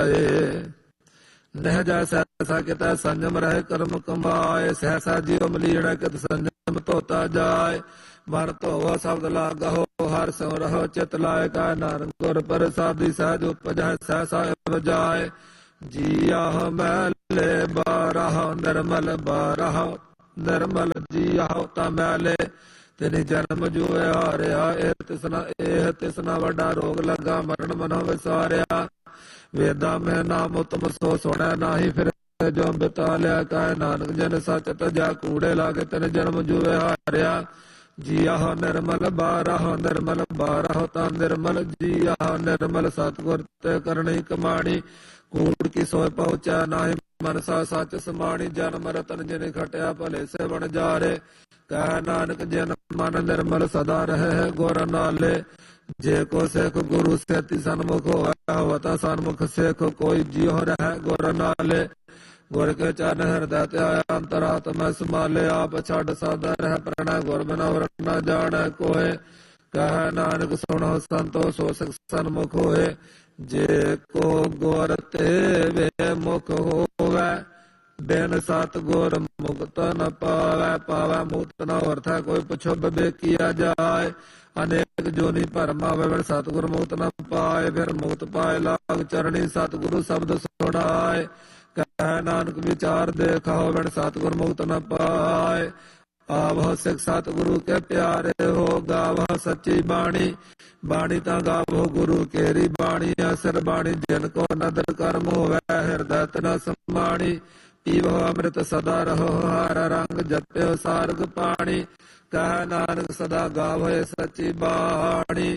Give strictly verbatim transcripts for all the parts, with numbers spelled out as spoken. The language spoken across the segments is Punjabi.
ਜਾਏ। ਨਹਿ ਜਾ ਸਹਿਸਾ ਕਿਤੈ ਸੰਜਮ ਰਹਿ ਕਰਮ ਕਮਾਏ। ਸਹਿਸਾ ਜੀਉ ਮਲੀੜਾ ਕਿਤ ਸੰਜਮ ਧੋਤਾ ਜਾਏ। ਮਨ ਧੋਵ ਸ਼ਬਦ ਲਾਗਹੁ ਹਰਿ ਸਿਉ ਰਹੋ ਚਿਤ ਲਾਇ। ਕੈ ਨਾਨਕ ਗੁਰ ਪ੍ਰਸਾਦੀ ਸਹਿਜ ਉਪਜੈ ਸਹਿਸਾ ਜਾਏ। ਜੀਆਹ ਮੈਲੇ ਬਾਰਹ ਨਿਰਮਲ ਬਾਰਹ ਨਿਰਮਲ ਜੀਆਹ ਤਾ ਮੈਲੇ ਤਿਨ ਜਨਮ ਜੂਏ ਹਾਰਿਆ। ਇਹ ਤਿਸਨਾ ਇਹ ਤਿਸਨਾ ਵੱਡਾ ਰੋਗ ਲੱਗਾ ਮਰਨ ਮਨੋ ਵਿਸਾਰਿਆ। ਵੇਦਾਂ ਮੈਂ ਨਾਮ ਉਤਮ ਸੋ ਸੁਣੈ ਨਾਹੀ ਫਿਰ ਜੋ ਬਿਤਾ ਲਿਆ। ਕੈ ਨਾਨਕ ਜਨ ਸੱਚ ਤਜਾ ਕੂੜੇ ਲਾਗੇ ਤਿਨ ਜਨਮ ਜੂਏ ਹਾਰਿਆ। ਜੀਆਹ ਨਿਰਮਲ ਬਾਰਹ ਨਿਰਮਲ ਬਾਰਹ ਤਾਂ ਨਿਰਮਲ ਜੀਆਹ ਨਿਰਮਲ ਸਤਿਗੁਰ ਤੇ ਕਰਨੀ ਕਮਾਣੀ। ਕੂੜ ਕੀ ਸੋਇ ਪਹੁੰਚੈ ਨਾਹੀ ਮਨਸਾ ਸੱਚ ਸਮਾਣੀ। ਜਨਮ ਰਤਨ ਜਿਨ ਖਟਿਆ ਭਲੇ ਸੇ ਬਣ ਜਾਰੇ। ਕਹਿ ਨਾਨਕ ਜਿਨ ਮਨ ਨਿਰਮਲ ਸਦਾ ਰਹੇ ਗੁਰ ਨਾਲੇ। ਜੇ ਕੋ ਸਿੱਖ ਗੁਰੂ ਸੇਤੀ ਸਨਮੁਖ ਹੋਵੇ ਹੋਵਤਾ ਸਨਮੁਖ ਸਿੱਖ ਕੋਈ ਜਿਉ ਰਹਿ ਗੁਰ ਨਾਲੇ। ਗੁਰ ਕੇ ਚਰਨ ਹਿਰਦੈ ਧਿਆਇਆ ਅੰਤਰਾਤਮਾ ਸਮਾਲੇ। ਆਪ ਛੱਡ ਸਾਧਾ ਰਹਿ ਪ੍ਰਣੈ ਗੁਰ ਬਿਨਾ ਵਰ ਨ ਜਾਣੈ ਕੋਇ। ਕਹਿ ਨਾਨਕ ਸੁਣੋ ਸੰਤੋ ਸੋ ਸਿੱਖ ਸਨਮੁਖ ਹੋਏ। ਜੇ ਕੋ ਗੁਰ ਤੇ ਵੇ ਮੁਖ ਹੋਵੈ ਬਿਨ ਸਤ ਗੁਰ ਮੁਕਤ ਨ ਪਾਵੈ। ਪਾਵੈ ਮੁਕਤ ਨ ਹੋਰਥੈ ਕੋਈ ਪੁੱਛੋ ਵਿਵੇਕੀਆ ਜਾਏ। ਅਨੇਕ ਜੋਨੀ ਭਰਮ ਆਵੇ ਬਿਨ ਸਤਿਗੁਰ ਮੁਕਤ ਨ ਪਾਏ। ਫਿਰ ਮੁਕਤ ਪਾਏ ਲਾਗ ਚਰਣੀ ਸਤਿਗੁਰੂ ਸ਼ਬਦ ਸੁਣਾਏ। ਕਹਿ ਨਾਨਕ ਵਿਚਾਰ ਦੇਖਾਓ ਬਿਨ ਸਤਿਗੁਰ ਮੁਕਤ ਨ ਪਾਏ। ਆਵਹੁ ਸਿੱਖ ਸਤਿਗੁਰੂ ਕੇ ਪਿਆਰੇ ਹੋ ਗਾਵਹੁ ਸੱਚੀ ਬਾਣੀ। ਬਾਣੀ ਤਾਂ ਗਾਵਹੁ ਗੁਰੂ ਕੇਰੀ ਬਾਣੀ। ਅਸਰ ਬਾਣੀ ਜਿਨ ਕੋ ਨਦਰ ਕਰਮ ਹੋਵੈ ਹਿਰਦੈ ਤਨ ਸਮਾਣੀ। ਪੀਵਹੁ ਅੰਮ੍ਰਿਤ ਸਦਾ ਰਹੋ ਹਰ ਰੰਗ ਜਪਿਓ ਸਾਰਗ ਪਾਣੀ। ਕਹਿ ਨਾਨਕ ਸਦਾ ਗਾਵਹਿ ਸੱਚੀ ਬਾਣੀ।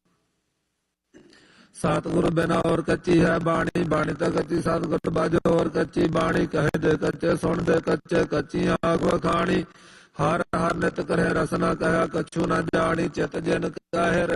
ਸਤਿਗੁਰ ਬਿਨਾ ਔਰ ਕੱਚੀ ਹੈ ਬਾਣੀ। ਬਾਣੀ ਤਾਂ ਕੱਚੀ ਸਤਿਗੁਰ ਬਾਝੋ ਔਰ ਕੱਚੀ ਬਾਣੀ। ਕਹੇ ਦੇ ਕੱਚੇ ਸੁਣ ਦੇ ਕੱਚੇ ਕੱਚੀਆਂ ਆਖ ਵਖਾਣੀ। ਹਰ ਹਰ ਨਿਤ ਕਰੇ ਰਸਨਾ ਕਹਿਆ ਕਛੂ ਨ ਜਾਣੀ। ਚਿਤ ਜਿਨ ਕਹੇ